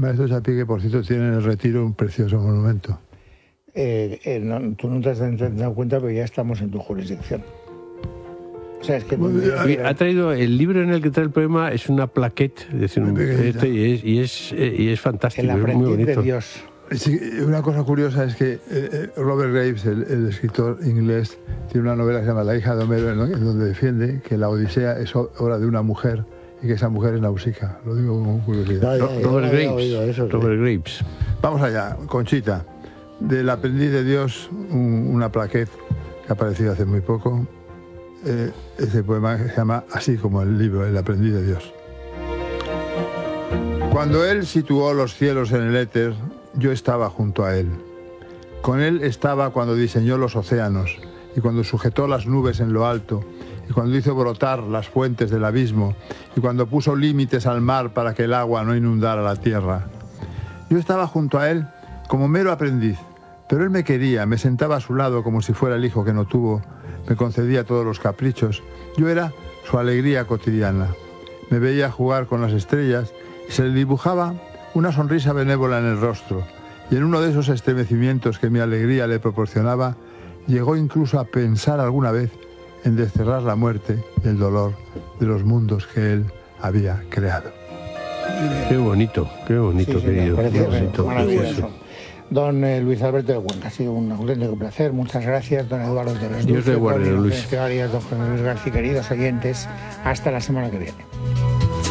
Maestro Chapí, que por cierto tiene en el Retiro un precioso monumento. Tú no te has dado cuenta, pero ya estamos en tu jurisdicción. O sea, es que ha traído el libro en el que trae el poema, es una plaquette, es decir, y es fantástico, El aprendiz es muy bonito. de Dios. Sí, una cosa curiosa es que Robert Graves, el escritor inglés, tiene una novela que se llama La hija de Homero, ¿no?, en donde defiende que la Odisea es obra de una mujer y que esa mujer es Nausicaa. Lo digo con curiosidad. Robert Graves. Vamos allá, Conchita. Del aprendiz de Dios, una plaquette que ha aparecido hace muy poco. Ese poema se llama así como el libro, El aprendiz de Dios. Cuando él situó los cielos en el éter, yo estaba junto a él. Con él estaba cuando diseñó los océanos y cuando sujetó las nubes en lo alto y cuando hizo brotar las fuentes del abismo y cuando puso límites al mar para que el agua no inundara la tierra. Yo estaba junto a él como mero aprendiz, pero él me quería, me sentaba a su lado como si fuera el hijo que no tuvo, me concedía todos los caprichos. Yo era su alegría cotidiana. Me veía jugar con las estrellas y se le dibujaba una sonrisa benévola en el rostro, y en uno de esos estremecimientos que mi alegría le proporcionaba, llegó incluso a pensar alguna vez en desterrar la muerte y el dolor de los mundos que él había creado. Qué bonito, sí, querido. Qué bonito. Maravilloso. Don Luis Alberto de Cuenca, ha sido un auténtico placer. Muchas gracias, don Eduardo Torres Dios le guarde, don Luis. Don José Luis García, queridos oyentes. Hasta la semana que viene.